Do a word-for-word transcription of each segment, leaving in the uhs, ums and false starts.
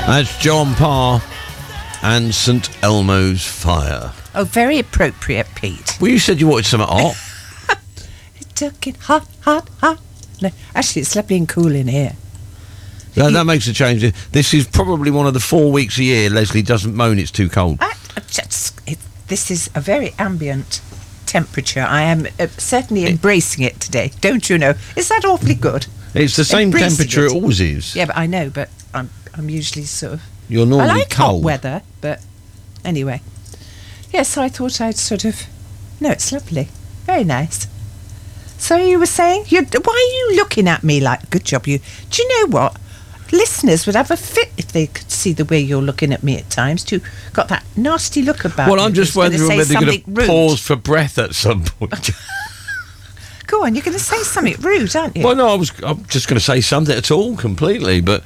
That's John Parr and St Elmo's Fire. Oh, very appropriate, Pete. Well, you said you wanted something hot. It took it hot, hot, hot. No, actually, it's lovely and cool in here. That, that makes a change. This is probably one of the four weeks a year Leslie doesn't moan it's too cold. I, I just, it, this is a very ambient temperature. I am uh, certainly embracing it today. Don't you know? Is that awfully good? It's the same Embracing temperature it. it always is. Yeah, but I know, but I'm I'm usually sort of... You're normally I like cold. hot weather, but anyway. Yeah, so I thought I'd sort of... No, it's lovely. Very nice. So you were saying... You're, why are you looking at me like... Good job, you... Do you know what? Listeners would have a fit if they could see the way you're looking at me at times. You got that nasty look about Well, you. I'm just wondering whether you're going to pause for breath at some point. Go on, you're going to say something rude, aren't you? Well, no, I was. I'm just going to say something at all, completely, but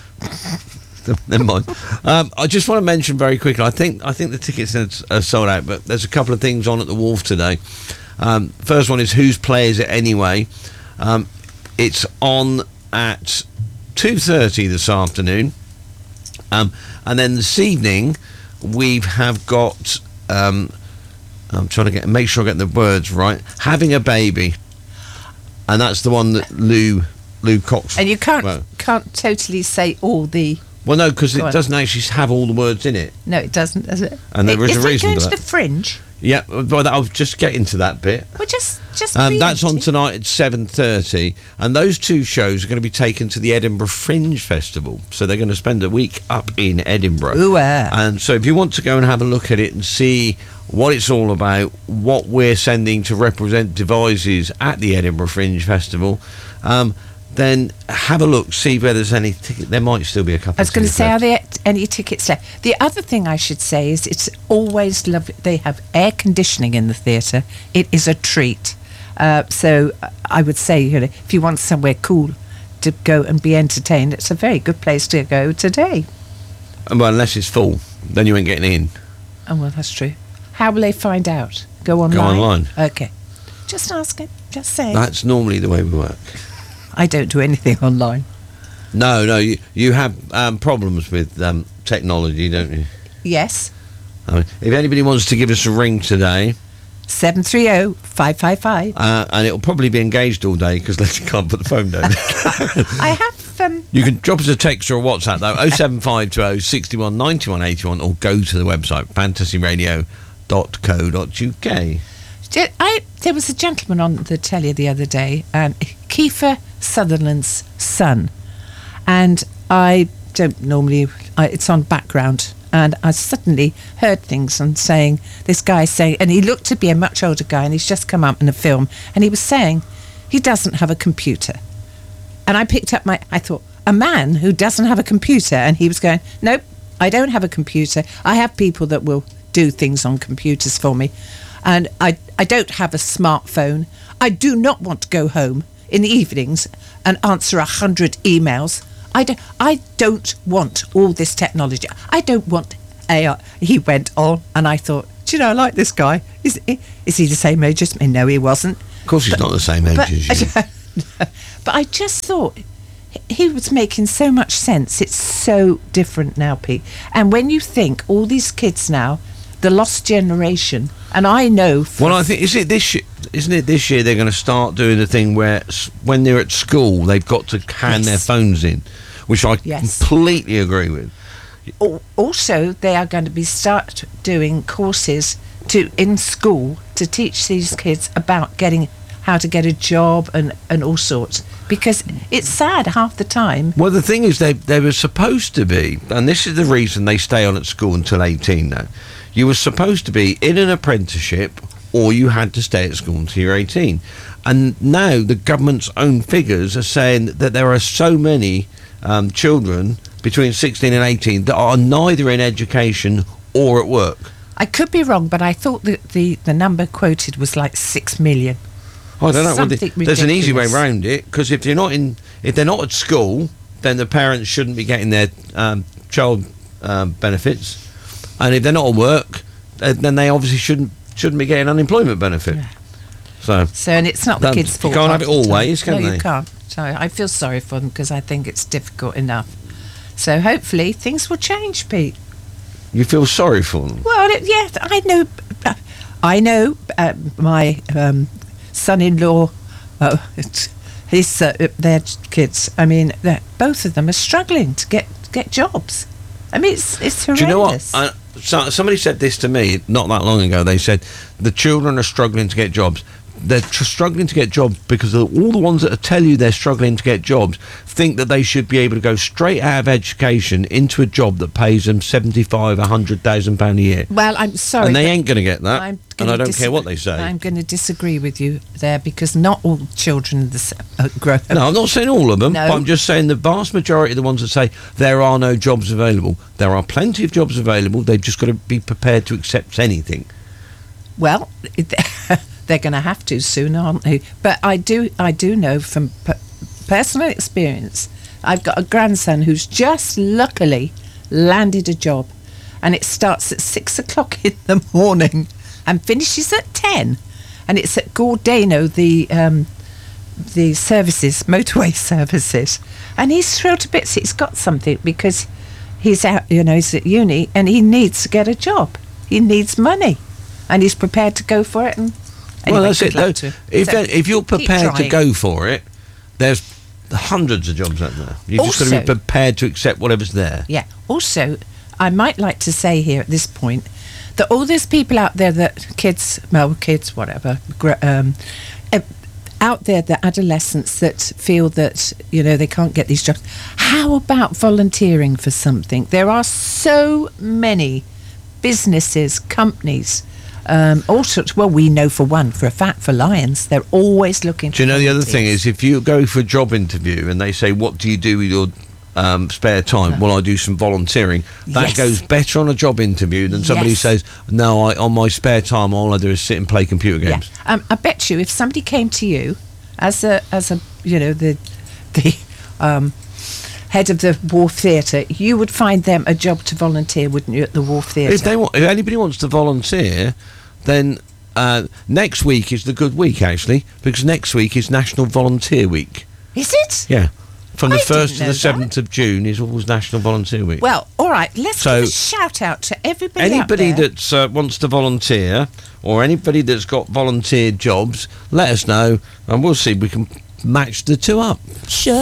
never mind. Um, I just want to mention very quickly. I think I think the tickets are sold out, but there's a couple of things on at the Wharf today. Um, first one is Whose Play Is It Anyway? Um, it's on at two thirty this afternoon, um, and then this evening we have got. Um, I'm trying to get make sure I get the words right. Having a Baby. And that's the one that Lou Lou Cox. And you can't well, can't totally say all the. Well, no, because it on. doesn't actually have all the words in it. No, it doesn't, does it? And there it, is a reason going for to that. the Fringe? Yeah, well, I'll just get into that bit. Well, just just. Um, that's on it. tonight at seven thirty, and those two shows are going to be taken to the Edinburgh Fringe Festival. So they're going to spend a week up in Edinburgh. Ooh, uh. And so if you want to go and have a look at it and see what it's all about, what we're sending to represent devices at the Edinburgh Fringe Festival, um, then have a look, see whether there's any ticket. There might still be a couple. I was going to of say, left. are there any tickets left? The other thing I should say is it's always lovely. They have air conditioning in the theatre. It is a treat. Uh, so I would say, you know, if you want somewhere cool to go and be entertained, it's a very good place to go today. Well, unless it's full, then you ain't getting in. Oh, well, that's true. How will they find out? Go online? Go online. Okay. Just asking. Just saying. That's normally the way we work. I don't do anything online. No, no, you, you have um, problems with um, technology, don't you? Yes. I mean, if anybody wants to give us a ring today... seven three zero, five five five. Uh, and it'll probably be engaged all day because Leslie can't put the phone down. I have... Um, you can drop us a text or a WhatsApp, though, oh seven five two oh, six one, nine one eight one, or go to the website, fantasy radio dot co dot uk. I, there was a gentleman on the telly the other day, um, Kiefer Sutherland's son, and I don't normally, I, it's on background, and I suddenly heard things and saying, this guy saying, and he looked to be a much older guy, and he's just come up in a film, and he was saying he doesn't have a computer. And I picked up my, I thought, a man who doesn't have a computer, and he was going, nope, I don't have a computer. I have people that will do things on computers for me. And I, I don't have a smartphone. I do not want to go home in the evenings and answer a hundred emails. I don't, I don't want all this technology. I don't want A I. He went on, and I thought, do you know, I like this guy. Is, is he the same age as me? No, he wasn't. Of course he's but, not the same age but, as you. But I just thought he was making so much sense. It's so different now, Pete. And when you think all these kids now, the lost generation, and I know. Well, I think is it this year, isn't it this year they're going to start doing the thing where s- when they're at school they've got to hand Yes. their phones in, which I Yes. completely agree with. Al- Also, they are going to be start doing courses to in school to teach these kids about getting how to get a job and, and all sorts, because it's sad half the time. Well, the thing is, they they were supposed to be, and this is the reason they stay on at school until eighteen now. You were supposed to be in an apprenticeship, or you had to stay at school until you're eighteen. And now the government's own figures are saying that there are so many um, children between sixteen and eighteen that are neither in education or at work. I could be wrong, but I thought that the, the number quoted was like six million. I don't know. Well, Something the, there's an easy way ridiculous. around it, because if you're not in, if they're not at school, then the parents shouldn't be getting their um, child um, benefits, and if they're not at work, uh, then they obviously shouldn't shouldn't be getting unemployment benefit. Yeah. So, So, and it's not the Don't- kids' you fault. can't have half it all the time. ways, can no, they? you can't. So I feel sorry for them because I think it's difficult enough So hopefully things will change, Pete. You feel sorry for them? Well, it, yeah, I know. Uh, I know uh, my um, son-in-law, uh, his uh, their kids. I mean, both of them are struggling to get get jobs. I mean, it's it's horrendous. Do you know what? I, so, somebody said this to me not that long ago. They said the children are struggling to get jobs. They're tr- struggling to get jobs because of all the ones that tell you they're struggling to get jobs think that they should be able to go straight out of education into a job that pays them seventy-five, a hundred thousand pound a year. Well, I'm sorry, and they ain't going to get that. I'm and I don't dis- care what they say. I'm going to disagree with you there because not all children are the s- uh, grow up. No, I'm not saying all of them. No. But I'm just saying the vast majority of the ones that say there are no jobs available. There are plenty of jobs available. They've just got to be prepared to accept anything. Well, it, they're going to have to soon, aren't they? But I do, I do know from p- personal experience. I've got a grandson who's just luckily landed a job, and it starts at six o'clock in the morning and finishes at ten, and it's at Gordano, the um, the services, motorway services, and he's thrilled to bits. He's got something because he's out, you know, he's at uni and he needs to get a job. He needs money. And he's prepared to go for it. And anyway, well, that's it. Though. To, if so if you're prepared to trying. go for it, there's hundreds of jobs out there. You've just got to be prepared to accept whatever's there. Yeah. Also, I might like to say here at this point that all those people out there that kids, well, kids, whatever, um, uh, out there, the adolescents that feel that, you know, they can't get these jobs. How about volunteering for something? There are so many businesses, companies. Um, all sorts. Well, we know for one, for a fact, for Lions, they're always looking. Do you know for the other volunteers. thing is, if you go for a job interview and they say, "What do you do with your um, spare time?" Well, I do some volunteering. That Yes. goes better on a job interview than somebody Yes. says, "No, I, on my spare time, all I do is sit and play computer Yeah, games." um, I bet you, if somebody came to you as a as a you know the the um, head of the Wharf Theatre, you would find them a job to volunteer, wouldn't you, at the Wharf Theatre? If they want, if anybody wants to volunteer, then uh, next week is the good week actually, because next week is National Volunteer Week. Is it? Yeah, from the I first didn't to know the that. seventh of June is always National Volunteer Week. Well, all right. Let's So, give a shout out to everybody. anybody out there. that uh, wants to volunteer, or anybody that's got volunteer jobs, let us know, and we'll see if we can match the two up. Sure.